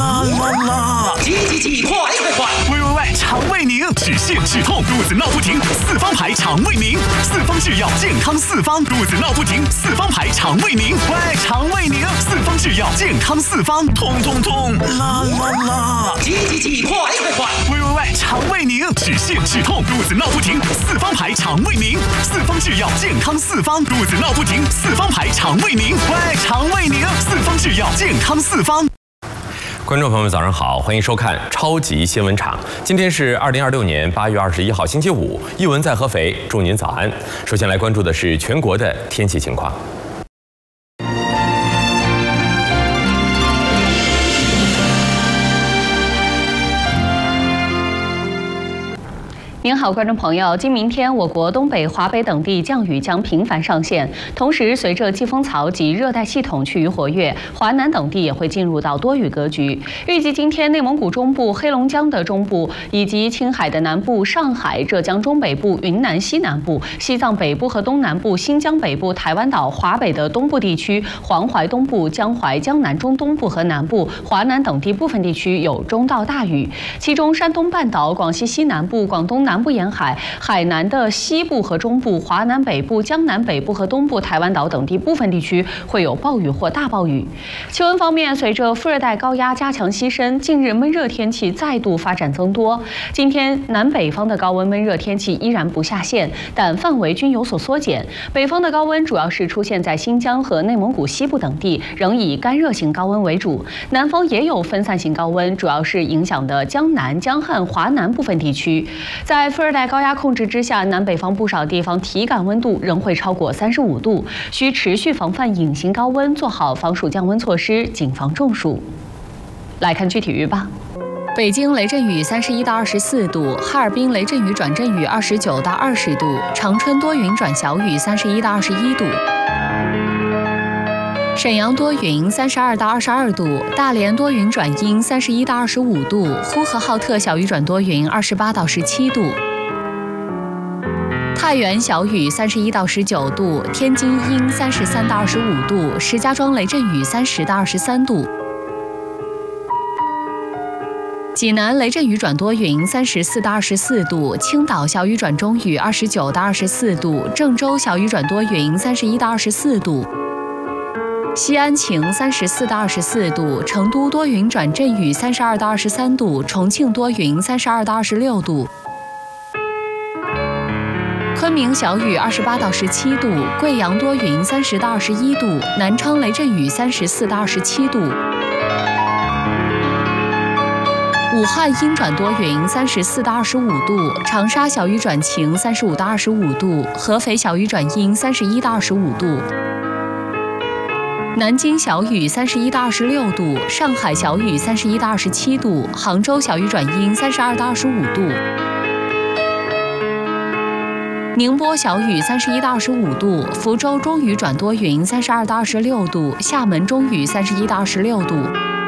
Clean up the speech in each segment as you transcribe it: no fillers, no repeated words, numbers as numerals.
啦啦啦！ 挤，快！ 喂，肠胃宁，止泻止痛，肚子闹不停，四方牌肠胃宁，四方制药健康四方，肚子闹不停，四方牌肠胃宁，喂，肠胃宁，四方制药健康四方，痛！啦啦啦！ 挤，快！ 喂，肠胃宁，止泻止痛，肚子闹不停，四方牌肠胃宁，四方制药健康四方，肚子闹不停，四方牌肠胃宁，喂，肠胃宁，四方制药健康四方。 观众朋友们，早上好，欢迎收看超级新闻场。今天是2026年8月21号，星期五。一文在合肥，祝您早安。首先来关注的是全国的天气情况。 您好，观众朋友，今明天我国东北、华北等地降雨将频繁上现，同时随着季风槽及热带系统趋于活跃，华南等地也会进入到多雨格局。预计今天内蒙古中部、黑龙江的中部以及青海的南部、上海、浙江中北部、云南西南部、西藏北部和东南部、新疆北部、台湾岛、华北的东部地区、黄淮东部、江淮、江南中东部和南部、华南等地部分地区有中到大雨，其中山东半岛、广西西南部、广东南部沿海、海南的西部和中部、华南北部、江南北部和东部、台湾岛等地部分地区会有暴雨或大暴雨。气温方面，随着副热带高压加强西伸，近日闷热天气再度发展增多。今天南北方的高温闷热天气依然不下线，但范围均有所缩减。北方的高温主要是出现在新疆和内蒙古西部等地，仍以干热型高温为主。南方也有分散型高温，主要是影响的江南、江汉、华南部分地区。在副热带高压控制之下，南北方不少地方体感温度仍会超过35度，需持续防范隐形高温，做好防暑降温措施，谨防中暑。来看具体预报。北京雷阵雨31到24度，哈尔滨雷阵雨转阵雨29到20度，长春多云转小雨31到21度。沈阳多云32到22度，大连多云转阴31到25度，呼和浩特小雨转多云28到17度。太原小雨31到19度，天津阴33到25度，石家庄雷阵雨30到23度。济南雷阵雨转多云34到24度，青岛小雨转中雨29到24度，郑州小雨转多云31到24度。西安晴34到24度，成都多云转阵雨32到23度，重庆多云32到26度。昆明小雨28到17度，贵阳多云30到21度，南昌雷阵雨34到27度。武汉阴转多云34到25度，长沙小雨转晴35到25度，合肥小雨转阴31到25度。南京小雨31到26度，上海小雨31到27度，杭州小雨转阴32到25度。宁波小雨31到25度，福州中雨转多云32到26度，厦门中雨31到26度。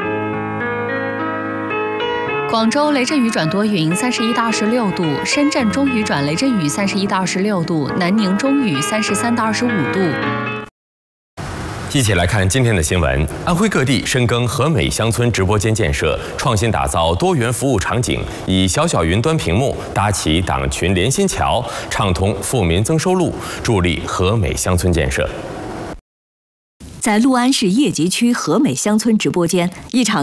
广州雷阵雨转多云31到26度，深圳中雨转雷阵雨31到26度，南宁中雨33到25度。 一起来看今天的新闻。安徽各地深耕和美乡村直播间建设，创新打造多元服务场景，以小小云端屏幕搭起党群连心桥，畅通富民增收路，助力和美乡村建设。 在六安市叶集区和美乡村直播间，一场